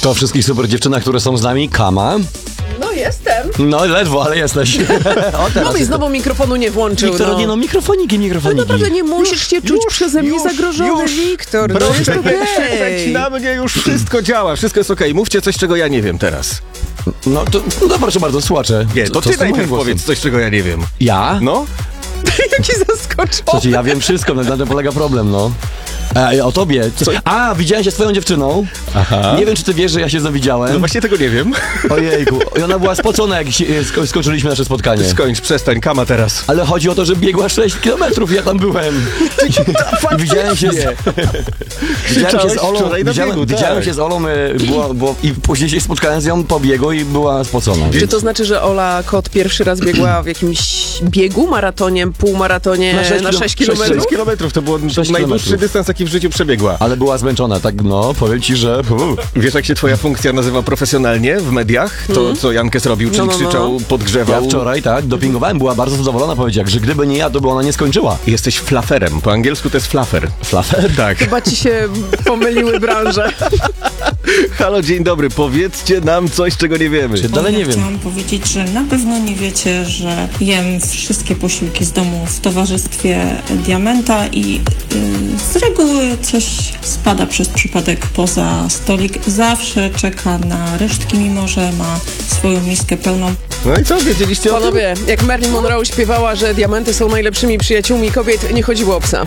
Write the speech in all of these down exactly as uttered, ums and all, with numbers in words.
To o wszystkich super dziewczynach, które są z nami. Kama. No jestem. No ledwo, ale jesteś. O, No mi znowu mikrofonu nie włączył. Wiktor, no. nie no, mikrofoniki, Ale mikrofoniki. naprawdę nie musisz się czuć już, przeze mnie już, zagrożony, już. Wiktor. No Proszę jest nie okej. krzyczeć na mnie, już wszystko działa, wszystko jest okej. Mówcie coś, czego ja nie wiem teraz. No to, no proszę bardzo, słuchacze. Nie, to Co ty z tym moim najpierw głosem? powiedz coś, czego ja nie wiem. Ja? No? Jaki zaskoczony. Słuchajcie, ja wiem wszystko, na tym polega problem, no. E, o tobie. Co? A, widziałem się z twoją dziewczyną. Aha. Nie wiem, czy ty wiesz, że ja się z nią widziałem. No właśnie tego nie wiem. Ojejku. I ona była spocona, jak się, sko- skończyliśmy nasze spotkanie. Skończ, przestań, Kama teraz. Ale chodzi o to, że biegła sześć kilometrów, ja tam byłem. I widziałem się z, widziałem się z Olą, wczoraj na widziałem, biegu, tak. widziałem się z Olą e, było, było, i później się spotkałem z nią po biegu i była spocona. Czy to znaczy, że Ola Kot pierwszy raz biegła w jakimś biegu, maratonie, półmaratonie Na na sześć sześć, kilo- kilometrów? sześć kilometrów to był sześć najdłuższy kilometrów. dystans, jaki w życiu przebiegła. Ale była zmęczona, tak no, powiem ci, że... Uh. Wiesz, jak się twoja funkcja nazywa profesjonalnie w mediach? To, co Jankę zrobił, czyli No, no, no. krzyczał, Ja podgrzewał. wczoraj, tak, dopingowałem, była bardzo zadowolona, powiedziała, że gdyby nie ja, to by ona nie skończyła. Jesteś flaferem. Po angielsku to jest flafer. Flafer? Tak. Chyba ci się pomyliły branże. Halo, dzień dobry. Powiedzcie nam coś, czego nie wiemy. Czy dalej ja nie wiem. Chciałam powiedzieć, że na pewno nie wiecie, że jem wszystkie posiłki z domu w towarzystwie Diamenta i yy, z reguły coś spada przez przypadek poza stolik. Zawsze czeka na resztki, mimo że ma swoją miskę pełną. No i co, wiedzieliście o tym? Panowie, jak Marilyn Monroe śpiewała, że diamenty są najlepszymi przyjaciółmi kobiet, nie chodziło o psa.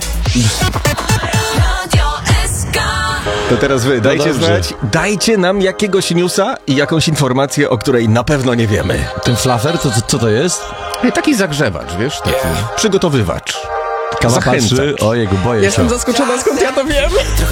To teraz wy, dajcie dobrze. znać, dajcie nam jakiegoś newsa i jakąś informację, o której na pewno nie wiemy. Ten flafer, to, to, co to jest? Taki zagrzewacz, wiesz, taki przygotowywacz. Kawa Zachęcacz. patrzy, ojejku, boję się. Jestem zaskoczona, skąd ja to wiem.